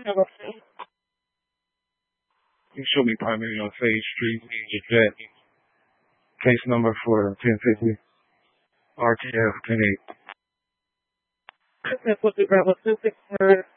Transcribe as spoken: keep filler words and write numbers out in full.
You show me primary on Sage Street, Ninja Jet. Case number for ten fifty. R T F ten eight.